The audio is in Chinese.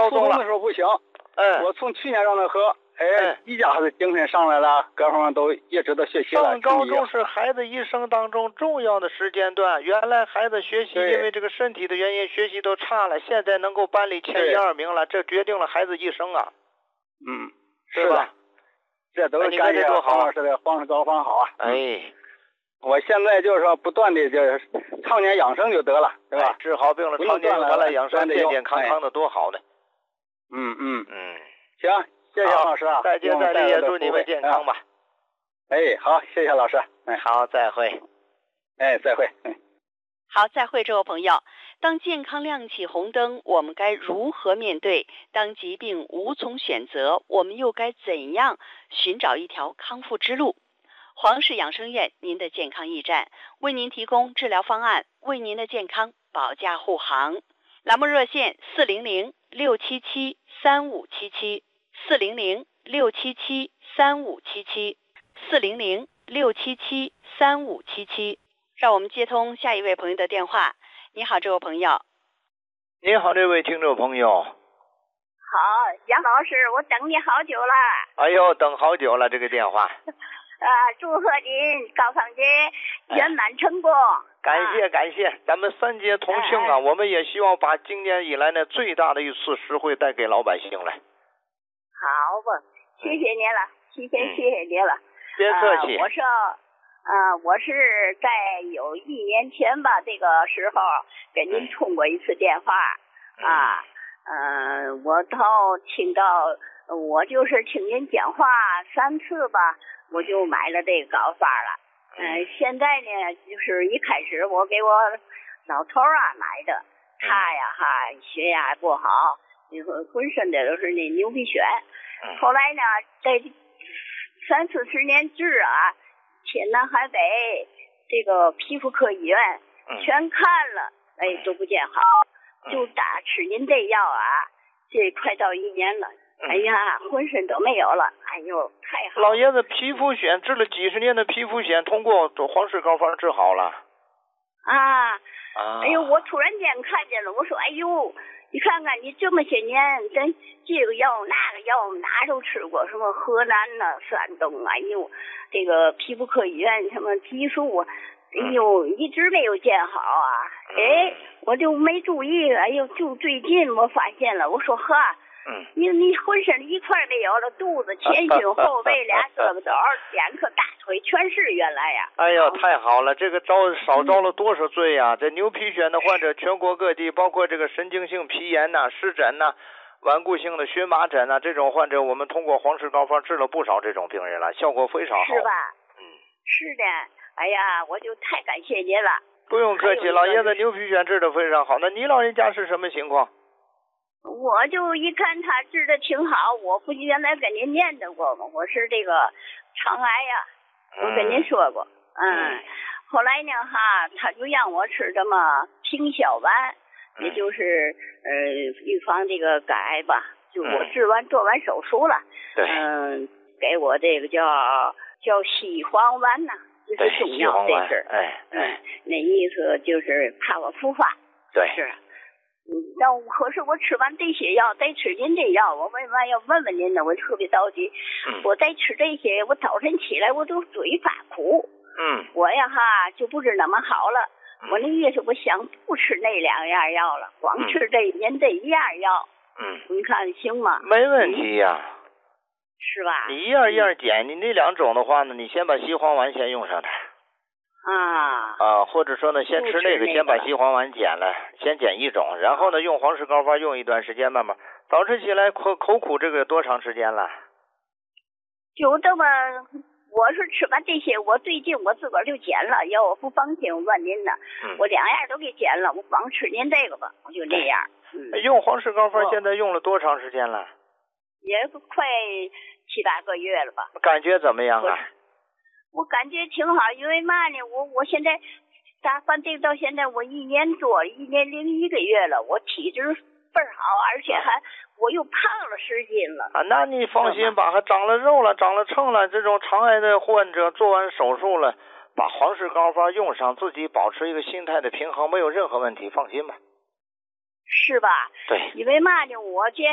高中了。 的时候不行， 我从去年让他喝，一家子精神上来了，各方面都一直都学习了。 上高中是孩子一生当中重要的时间段，原来孩子学习因为这个身体的原因学习都差了，现在能够班里前1、2名了，这决定了孩子一生啊。 是吧？这都是感谢黄老师的黄氏膏方好啊。我现在就是说不断的就是常年养生就得了，对吧？ 治好病了，常年完了养生，健健康康的多好呢。 行，谢谢黄老师啊。 再接再厉，也祝你们健康吧。 好，谢谢老师。 好，再会。 再会。 好，再会，这位朋友。当健康亮起红灯，我们该如何面对？当疾病无从选择，我们又该怎样寻找一条康复之路？黄氏养生院，您的健康驿站，为您提供治疗方案，为您的健康保驾护航。栏目热线400-677-3577，400-677-3577，400-677-3577。让我们接通下一位朋友的电话。你好，这位朋友。 你好，这位听众朋友。 好，杨老师，我等你好久了。 哎呦，等好久了，这个电话。 祝贺您高坊节圆满成功。 感谢，咱们3节同庆啊，我们也希望把今年以来呢最大的一次实惠带给老百姓来。 好吧，谢谢您了，谢谢您了。 别客气。 我是在有1年前吧，这个时候给您通过一次电话我听到我就是听您讲话3次吧，我就买了这个膏方了。现在呢，就是一开始我给我老头买的，他呀血压不好，浑身的都是那牛皮癣。后来呢，这30-40年治天南海北这个皮肤科医院全看了，都不见好，就打吃您这药这快到1年了。浑身都没有了，太好了。 老爷子皮肤癣治了几十年的皮肤癣，通过黄氏膏方治好了。 我突然间看见了，我说你看看你这么些年，咱这个药那个药哪都吃过，什么河南山东这个皮肤科医院什么激素一直没有见好我就没注意，就最近我发现了，我说你浑身一块没有了，肚子、前胸、后背、2胳膊肘、2颗大腿全是原来呀。 太好了，这个少招了多少罪呀！这牛皮癣的患者全国各地，包括这个神经性皮炎湿疹顽固性的荨麻疹这种患者，我们通过黄氏膏方治了不少这种病人了，效果非常好。 是吧？是的。我就太感谢您了。 不用客气，老爷子牛皮癣治得非常好。那你老人家是什么情况？ 我就一看他治得挺好，我不原来跟您念叨过吗？我是这个肠癌我跟您说过。后来呢他就让我吃这么平消丸，也就是预防这个肝癌吧。就我做完手术了，给我这个叫西黄丸就是中药这事儿。那意思就是怕我复发。是。可是我吃完这些药，再吃您这药，我为嘛要问问您呢？我特别着急。我再吃这些，我早晨起来我都嘴发苦。我就不是那么好了。我那意思，我想不吃那2样药了，光吃您这1样药。你看行吗？ 没问题呀。 是吧？ 你一样一样减，你那2种的话呢，你先把西黄丸先用上它。或者说呢，先吃那个，先把西黄丸减了，先减1种，然后呢，用黄氏膏方用一段时间，慢慢。早晨起来口苦，这个多长时间了？ 就这么，我是吃完这些，我最近我自个儿就减了，要我不放心，我问您呢，我2样都给减了，我光吃您这个吧，我就这样。 用黄氏膏方现在用了多长时间了？ 也快7、8个月了吧。 感觉怎么样我感觉挺好，因为嘛呢，我现在打算这个到现在我1年多，1年0.1个月了，我体质倍儿好，而且我又胖了10斤了。 那你放心吧，还长了肉了，长了秤了，这种肠癌的患者做完手术了，把黄氏膏方用上，自己保持一个心态的平衡，没有任何问题，放心吧。 是吧？ 对。 因为嘛呢，我